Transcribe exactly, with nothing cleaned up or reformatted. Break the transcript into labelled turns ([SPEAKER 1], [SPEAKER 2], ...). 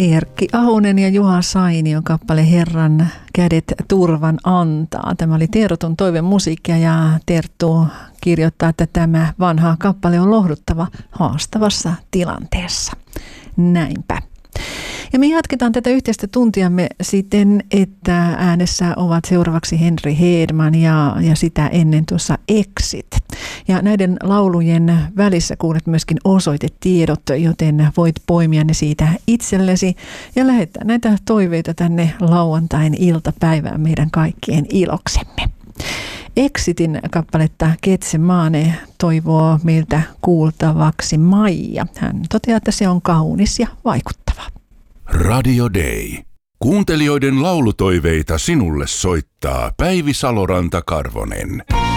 [SPEAKER 1] Erkki Ahonen ja Juha Sainion kappale Herran kädet turvan antaa. Tämä oli Teerotun toiveen musiikkia ja Terttu kirjoittaa, että tämä vanha kappale on lohduttava haastavassa tilanteessa. Näinpä. Ja me jatketaan tätä yhteistä tuntiamme siten, että äänessä ovat seuraavaksi Henri Hedman ja, ja sitä ennen tuossa Exit. Ja näiden laulujen välissä kuulet myöskin osoitetiedot, joten voit poimia ne siitä itsellesi ja lähettää näitä toiveita tänne lauantain iltapäivään meidän kaikkien iloksemme. Exitin kappaletta Getsemane toivoo meiltä kuultavaksi Maija. Hän toteaa, että se on kaunis ja vaikuttava.
[SPEAKER 2] Radio Day. Kuuntelijoiden laulutoiveita sinulle soittaa Päivi Saloranta-Karvonen.